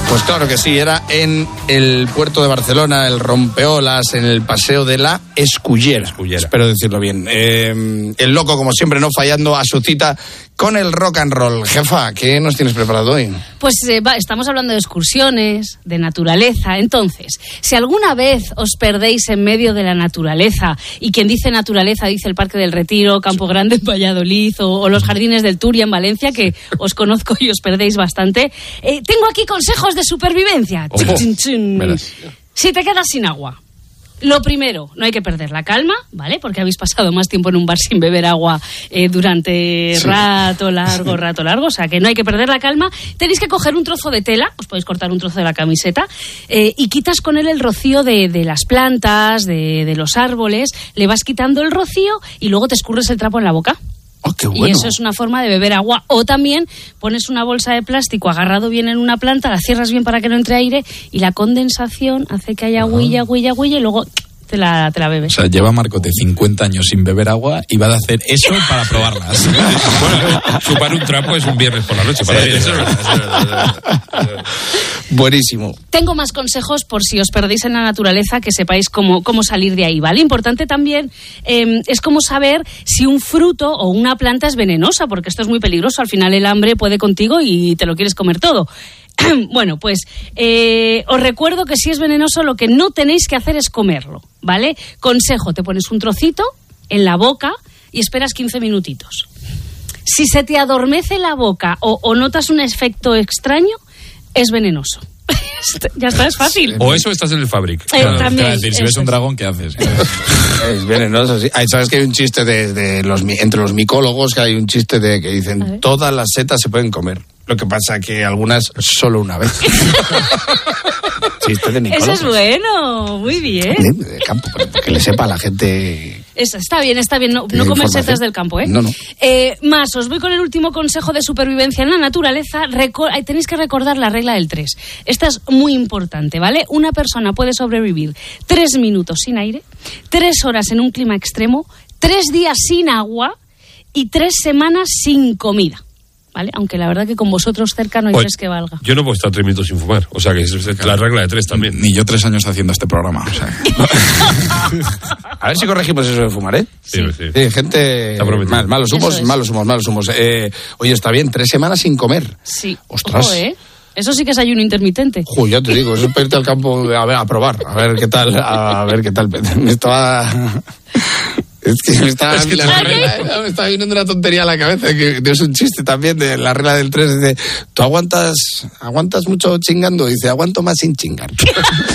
Pues claro que sí, era en el puerto de Barcelona, el Rompeolas, en el paseo de la Escullera. Espero decirlo bien. El loco, como siempre, no fallando a su cita con el rock and roll. Jefa, ¿qué nos tienes preparado hoy? Pues estamos hablando de excursiones, de naturaleza. Entonces, si alguna vez os perdéis en medio de la naturaleza, y quien dice naturaleza dice el Parque del Retiro, Campo Grande en Valladolid o los Jardines del Turia en Valencia, que os conozco y os perdéis bastante, tengo aquí consejos de supervivencia. Si te quedas sin agua, lo primero, no hay que perder la calma, ¿vale? Porque habéis pasado más tiempo en un bar sin beber agua durante rato largo, o sea que no hay que perder la calma. Tenéis que coger un trozo de tela, os podéis cortar un trozo de la camiseta, y quitas con él el rocío de las plantas, de los árboles, le vas quitando el rocío y luego te escurres el trapo en la boca. Oh, qué bueno. Y eso es una forma de beber agua. O también pones una bolsa de plástico agarrado bien en una planta, la cierras bien para que no entre aire y la condensación hace que haya agüilla y luego te la bebes. O sea, lleva Marcote 50 años sin beber agua y va a hacer eso para probarlas. Bueno, chupar un trapo es un viernes por la noche. Para eso. Buenísimo. Tengo más consejos por si os perdéis en la naturaleza, que sepáis cómo salir de ahí, ¿vale? Importante también es cómo saber si un fruto o una planta es venenosa, porque esto es muy peligroso. Al final el hambre puede contigo y te lo quieres comer todo. Bueno, pues os recuerdo que si es venenoso lo que no tenéis que hacer es comerlo, ¿vale? Consejo, te pones un trocito en la boca y esperas 15 minutitos. Si se te adormece la boca o notas un efecto extraño, es venenoso. Ya está, es fácil. O eso estás en el Fabric. También. Es decir, si ves un dragón, ¿qué haces? Es venenoso, sí. ¿Sabes que hay un chiste entre los micólogos, que hay un chiste que dicen todas las setas se pueden comer? Lo que pasa que algunas solo una vez. Chiste de micólogos. Eso es bueno, muy bien. De campo, que le sepa a la gente. Eso, está bien. No comer setas del campo, ¿eh? No. Más, os voy con el último consejo de supervivencia en la naturaleza. Tenéis que recordar la regla del 3. Esta es muy importante, ¿vale? Una persona puede sobrevivir 3 minutos sin aire, 3 horas en un clima extremo, 3 días sin agua y 3 semanas sin comida. ¿Vale? Aunque la verdad que con vosotros cerca no hay tres que valga. Yo no puedo estar 3 minutos sin fumar. O sea que es la regla de 3 también. Ni yo 3 años haciendo este programa. O sea. A ver si corregimos eso de fumar, ¿eh? Sí. Gente... Malos humos. Oye, está bien, 3 semamas sin comer. Sí. Ostras. Ojo, ¿eh? Eso sí que es ayuno intermitente. Ya te digo, eso es para irte al campo a probar. A ver qué tal. Me estaba... Es que me estaba viniendo una tontería a la cabeza, que es un chiste también de la regla del 3. Dice, ¿tú aguantas mucho chingando? Dice, aguanto más sin chingar.